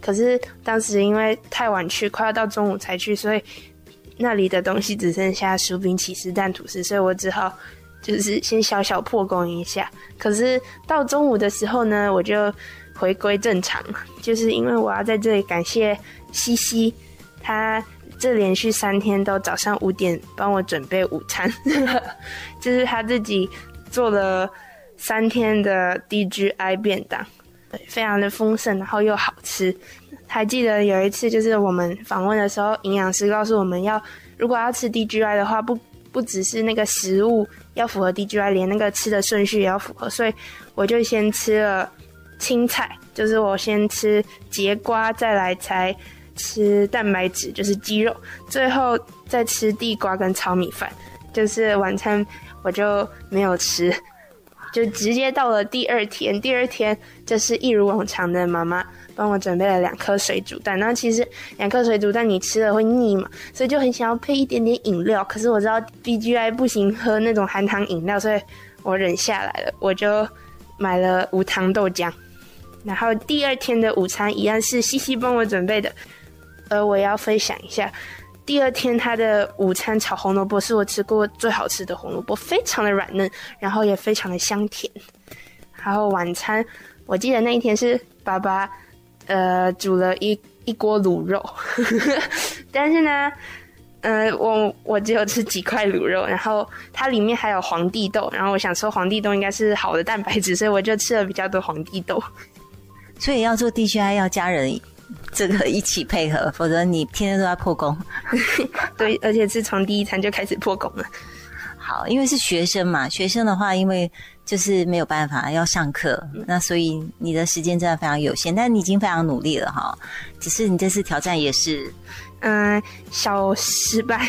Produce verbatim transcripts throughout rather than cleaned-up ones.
可是当时因为太晚去，快要到中午才去，所以那里的东西只剩下薯饼、起司蛋、吐司，所以我只好就是先小小破功一下。可是到中午的时候呢，我就回归正常，就是因为我要在这里感谢西西，他这连续三天都早上五点帮我准备午餐，就是他自己做了三天的 D G I 便当，对，非常的丰盛，然后又好吃。还记得有一次，就是我们访问的时候，营养师告诉我们要，如果要吃 D G I 的话，不不只是那个食物要符合 D G I， 连那个吃的顺序也要符合。所以我就先吃了青菜，就是我先吃节瓜，再来才吃蛋白质，就是鸡肉，最后再吃地瓜跟糙米饭。就是晚餐我就没有吃，就直接到了第二天。第二天就是一如往常的，妈妈帮我准备了两颗水煮蛋。然后其实两颗水煮蛋你吃了会腻嘛，所以就很想要配一点点饮料。可是我知道 D G I 不行喝那种含糖饮料，所以我忍下来了，我就买了无糖豆浆。然后第二天的午餐一样是西西帮我准备的，而我要分享一下。第二天他的午餐炒红萝卜是我吃过最好吃的红萝卜，非常的软嫩，然后也非常的香甜。然后晚餐我记得那一天是爸爸呃煮了一一锅卤肉但是呢呃我我只有吃几块卤肉，然后它里面还有皇帝豆，然后我想说皇帝豆应该是好的蛋白质，所以我就吃了比较多皇帝豆。 所以要做 D G I 要家人这个一起配合，否则你天天都在破功对，而且是从第一餐就开始破功了。 好，因为是学生嘛，学生的话因为就是没有办法要上课、嗯、那所以你的时间真的非常有限，但你已经非常努力了哈。只是你这次挑战也是嗯小失败。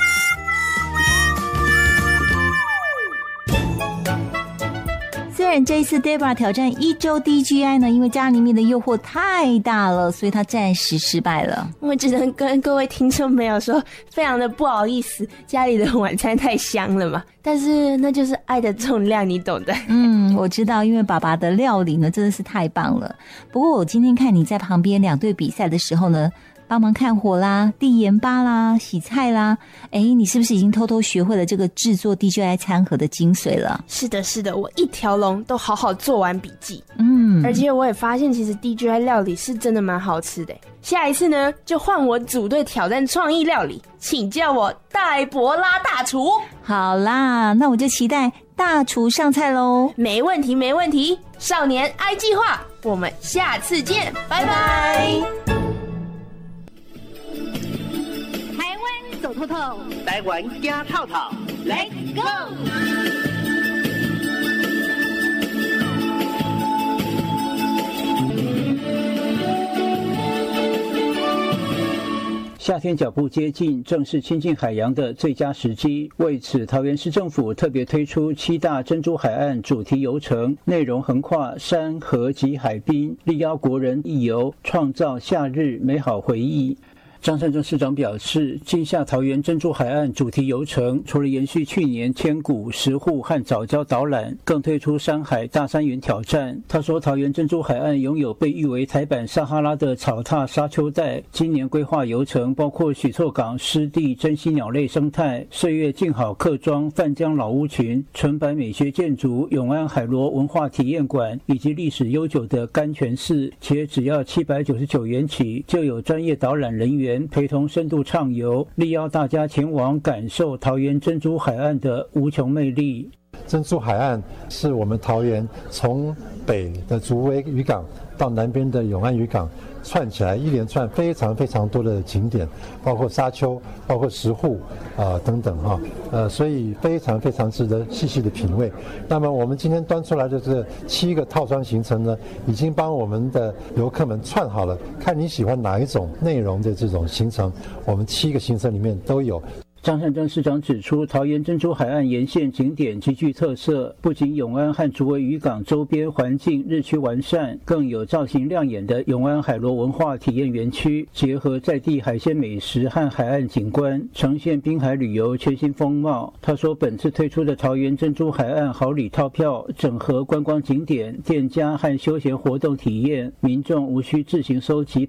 虽然这一次 Debra 挑战一周 D G I 呢，因为家里面的诱惑太大了，所以她暂时失败了。 我只能跟各位听众朋友说，非常的不好意思，家里的晚餐太香了嘛。但是那就是爱的重量，你懂的。 嗯，我知道，因为爸爸的料理呢真的是太棒了。不过我今天看你在旁边两队比赛的时候呢，帮忙看火啦、递盐巴啦、洗菜啦，哎，你是不是已经偷偷学会了这个制作 D G I 餐盒的精髓了？ 是的，是的，我一条龙都好好做完笔记。 嗯， 而且我也发现，其实 D G I 料理是真的蛮好吃的。下一次呢，就换我组队挑战创意料理，请叫我戴博拉大厨。 好啦，那我就期待大厨上菜咯。 没问题，没问题。少年 I 计划，我们下次见，拜拜。 走透透，台湾加套套 ，Let's go！ 夏天脚步接近，正是亲近海洋的最佳时机。为此，桃园市政府特别推出七大珍珠海岸主题游程，内容横跨山河及海滨，力邀国人一游，创造夏日美好回忆。张善政市长表示，今夏桃园珍珠海岸主题游程除了延续去年千古石沪和藻礁导览，更推出山海大山云挑战。他说，桃园珍珠海岸拥有被誉为台版撒哈拉的草踏沙丘带，今年规划游程包括许厝港湿地珍稀鸟类生态、岁月静好客庄、泛江老屋群、纯白美学建筑、永安海螺文化体验馆以及历史悠久的甘泉寺，且只要七百九十九元起，就有专业导览人员陪同深度畅游，力邀大家前往感受桃园珍珠海岸的无穷魅力。 珍珠海岸是我们桃园从北的竹围渔港到南边的永安渔港串起来一连串非常非常多的景点，包括沙丘，包括石沪啊、呃、等等哈、啊，呃，所以非常非常值得细细的品味。那么我们今天端出来的这七个套装行程呢，已经帮我们的游客们串好了，看你喜欢哪一种内容的这种行程，我们七个行程里面都有。 张善政市长指出，桃园珍珠海岸沿线景点极具特色，不仅永安和竹围渔港周边环境日趋完善，更有造型亮眼的永安海螺文化体验园区，结合在地海鲜美食和海岸景观，呈现滨海旅游全新风貌。他说，本次推出的桃园珍珠海岸好礼套票，整合观光景点、店家和休闲活动体验，民众无需自行收集